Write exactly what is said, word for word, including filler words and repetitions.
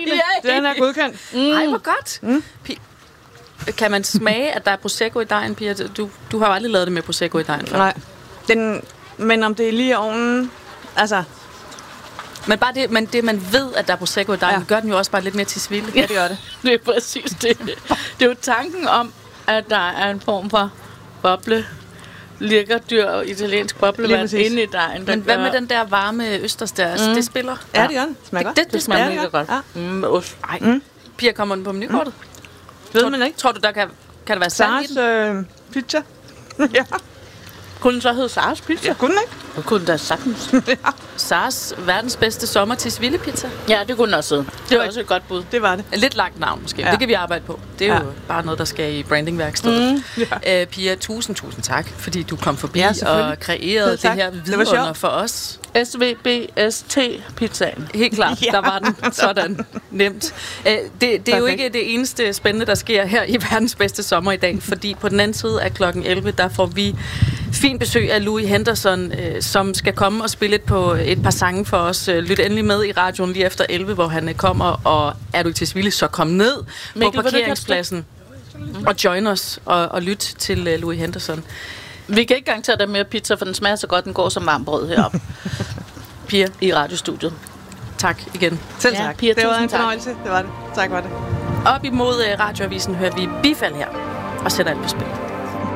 Den er godkendt. Mm. Ej, hvor godt. Mm. Kan man smage, at der er prosecco i dejen, Pia? Du, du har jo aldrig lavet det med prosecco i dejen før. Nej. Den, men om det er lige i ovnen... Altså... Men bare det, men det, man ved, at der er prosecco i dejen, ja. gør den jo også bare lidt mere til svile. Ja, det gør det. Det er præcis det. Det er jo tanken om, at der er en form for boble, lækker dyr italiensk boblevand inde i dejen. Men hvad med den der varme østers der? Mm. Det spiller? Ja, det gør den. Smager godt. Det, det, det smager mega godt. Ja. Mm, ost. Ej. Mm. Pia, kommer den på menukortet? Mm. Ved man ikke. Tror du, der kan, kan der være salt i den? Øh, pizza. Ja. Kunne den så hedde Saras Pizza? Ja, kunne den ikke? Det kunne den da sagtens. Ja. Saras verdens bedste sommertidsvillepizza. Ja, det kunne den også hedde. Det var også et godt bud. Det var det. Lidt langt navn måske. Ja. Det kan vi arbejde på. Det er ja. jo bare noget, der skal i brandingværkstedet. Mm. Ja. Øh, Pia, tusind, tusind tak, fordi du kom forbi ja, og kreerede det her vidunder for os. S V B S T-pizzaen. Helt klart, ja. Der var den sådan nemt. Øh, det det er jo ikke det eneste spændende, der sker her i verdens bedste sommer i dag, fordi på den anden side af klokken elleve, der får vi fint besøg af Louis Henderson, øh, som skal komme og spille lidt på et par sange for os. Lyt endelig med i radioen lige efter elleve, hvor han kommer, og er du til Tisvilde, så kom ned Mikkel, på parkeringspladsen og join os og, og lyt til uh, Louis Henderson. Vi kan ikke garantere dig mere pizza, for den smager så godt, den går som varmbrød heroppe. Pia i radiostudiet. Tak igen. Selv tak. Ja, Pia, det var en fornøjelse. Det var det. Tak for det. Op imod uh, radioavisen hører vi Bifald her og sætter alt på spil.